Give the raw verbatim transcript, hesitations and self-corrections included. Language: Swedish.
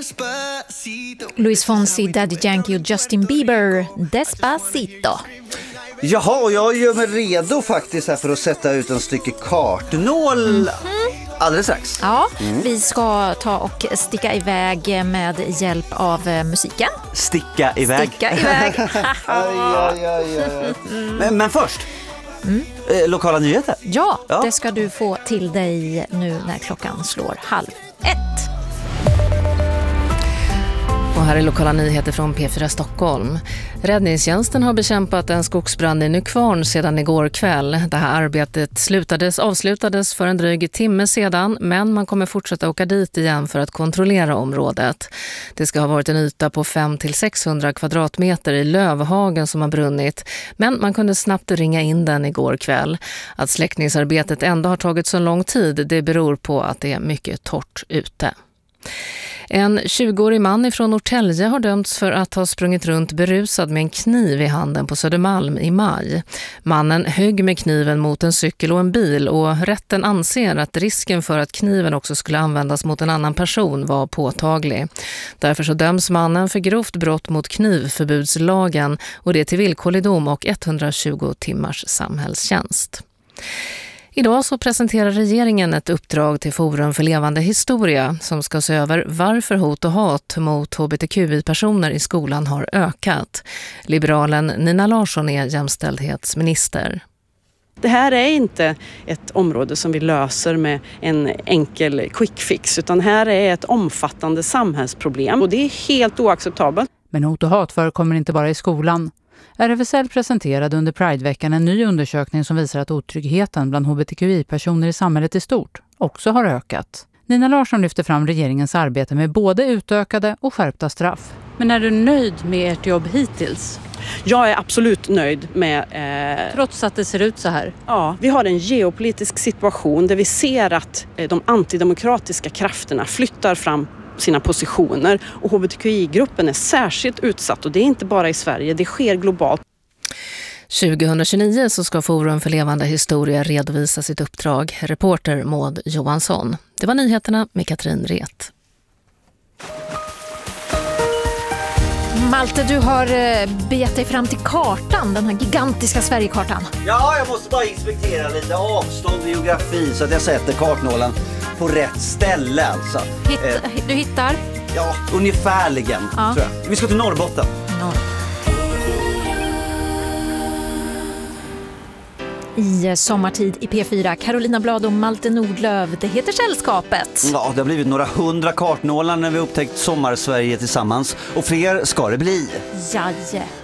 Luis Fonsi, Daddy Yankee och Justin Bieber, Despacito. Jaha, och jag gör mig redo faktiskt här för att sätta ut en stycke kartnål mm-hmm. alldeles strax. Ja, mm. vi ska ta och sticka iväg med hjälp av musiken. Sticka iväg? Sticka iväg. aj, aj, aj, aj. Men, men först, mm. eh, lokala nyheter. Ja, ja, det ska du få till dig nu när klockan slår halv ett. Och här är lokala nyheter från P fyra Stockholm. Räddningstjänsten har bekämpat en skogsbrand i Nykvarn sedan igår kväll. Det här arbetet slutades, avslutades för en dryg timme sedan, men man kommer fortsätta åka dit igen för att kontrollera området. Det ska ha varit en yta på fem till sexhundra kvadratmeter i Lövhagen som har brunnit, men man kunde snabbt ringa in den igår kväll. Att släckningsarbetet ändå har tagit så lång tid, det beror på att det är mycket torrt ute. En tjugoårig man ifrån Norrtälje har dömts för att ha sprungit runt berusad med en kniv i handen på Södermalm i maj. Mannen högg med kniven mot en cykel och en bil och rätten anser att risken för att kniven också skulle användas mot en annan person var påtaglig. Därför så döms mannen för grovt brott mot knivförbudslagen och det till villkorlig dom och etthundratjugo timmars samhällstjänst. Idag så presenterar regeringen ett uppdrag till Forum för levande historia som ska se över varför hot och hat mot H B T Q I-personer i skolan har ökat. Liberalen Nina Larsson är jämställdhetsminister. Det här är inte ett område som vi löser med en enkel quick fix, utan här är ett omfattande samhällsproblem och det är helt oacceptabelt. Men hot och hat förekommer inte bara i skolan. R F S L presenterade under Prideveckan en ny undersökning som visar att otryggheten bland H B T Q I-personer i samhället i stort också har ökat. Nina Larsson lyfter fram regeringens arbete med både utökade och skärpta straff. Men är du nöjd med ert jobb hittills? Jag är absolut nöjd med... Eh... Trots att det ser ut så här? Ja, vi har en geopolitisk situation där vi ser att eh, de antidemokratiska krafterna flyttar fram sina positioner och H B T Q I-gruppen är särskilt utsatt och det är inte bara i Sverige, det sker globalt. tjugohundratjugonio så ska Forum för levande historia redovisa sitt uppdrag. Reporter Maud Johansson. Det var nyheterna med Katrin Ret. Malte, du har begett dig fram till kartan, den här gigantiska Sverigekartan. Ja, jag måste bara inspektera lite avstånd och geografi så att jag sätter kartnålen på rätt ställe alltså. Hitt, eh, du hittar? Ja, ungefärligen ja. Tror jag. Vi ska till Norrbotten. Norr. I sommartid i P fyra, Carolina Blad och Malte Nordlöv. Det heter Sällskapet. Ja, det har blivit några hundra kartnålar när vi upptäckt Sommarsverige tillsammans. Och fler ska det bli. Jaje.